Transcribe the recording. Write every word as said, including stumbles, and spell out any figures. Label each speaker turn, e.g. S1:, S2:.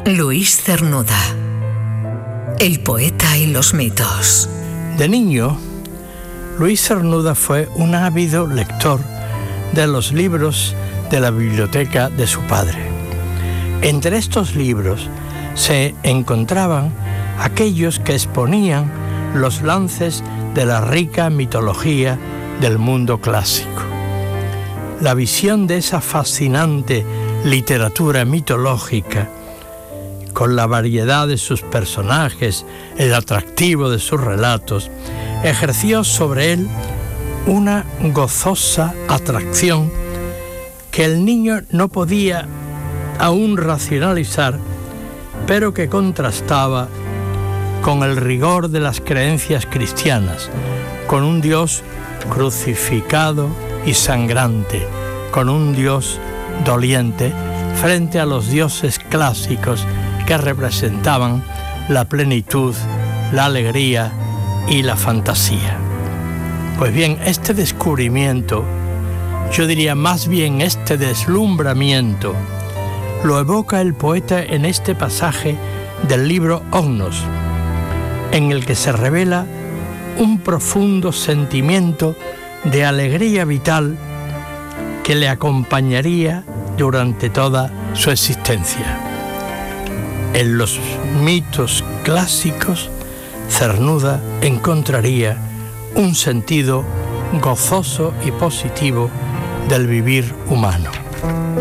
S1: Luis Cernuda, el poeta y los mitos.
S2: De niño, Luis Cernuda fue un ávido lector de los libros de la biblioteca de su padre. Entre estos libros se encontraban aquellos que exponían los lances de la rica mitología del mundo clásico. La visión de esa fascinante literatura mitológica, con la variedad de sus personajes, el atractivo de sus relatos, ejerció sobre él una gozosa atracción que el niño no podía aún racionalizar, pero que contrastaba con el rigor de las creencias cristianas, con un Dios crucificado y sangrante, con un Dios doliente frente a los dioses clásicos que representaban la plenitud, la alegría y la fantasía. Pues bien, este descubrimiento, yo diría más bien este deslumbramiento, lo evoca el poeta en este pasaje del libro Ognos, en el que se revela un profundo sentimiento de alegría vital que le acompañaría durante toda su existencia. En los mitos clásicos, Cernuda encontraría un sentido gozoso y positivo del vivir humano.